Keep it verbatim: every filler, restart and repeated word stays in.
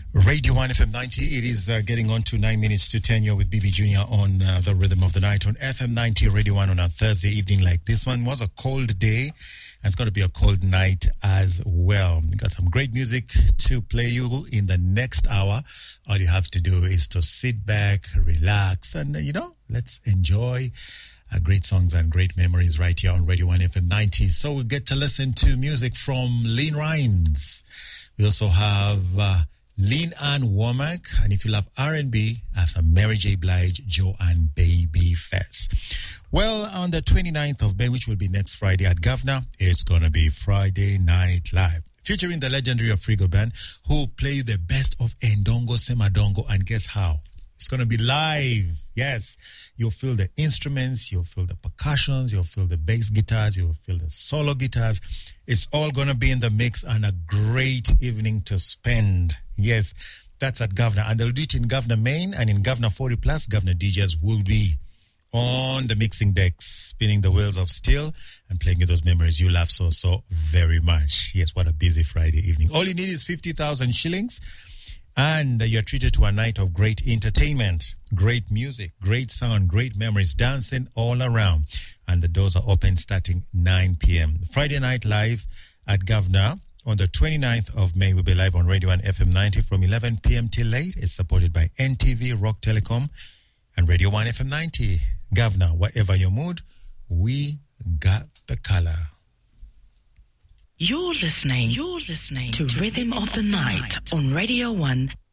Radio one F M ninety. It is uh, getting on to nine minutes to ten. You're with B B Junior on uh, the Rhythm of the Night on F M ninety Radio one on a Thursday evening like this one. Was a cold day, and it's going to be a cold night as well. We got some great music to play you in the next hour. All you have to do is to sit back, relax, and, uh, you know, let's enjoy uh, great songs and great memories right here on Radio one F M ninety. So we get to listen to music from Lynn Rhymes. We also have... Uh, Lean Ann Womack, and if you love R and B, I have some Mary J. Blige, Joe and Babyface. Well, on the twenty-ninth of May, which will be next Friday at Governor, it's going to be Friday Night Live, featuring the legendary Afrigo Band, who play the best of Ndongo Semadongo, and guess how? It's going to be live. Yes, you'll feel the instruments, you'll feel the percussions, you'll feel the bass guitars, you'll feel the solo guitars. It's all going to be in the mix, and a great evening to spend. Yes, that's at Governor. And they'll do it in Governor Main, and in Governor forty plus, Governor D Js will be on the mixing decks, spinning the wheels of steel and playing you those memories you love so, so very much. Yes, what a busy Friday evening. All you need is fifty thousand shillings. And you're treated to a night of great entertainment, great music, great sound, great memories, dancing all around. And the doors are open starting nine p.m. Friday Night Live at Governor on the twenty-ninth of May. We'll be live on Radio one F M ninety from eleven p.m. till late. It's supported by N T V, Rock Telecom, and Radio one F M ninety. Governor, whatever your mood, we got the color. You're listening, you're listening to, to Rhythm, Rhythm of the Night, night on Radio one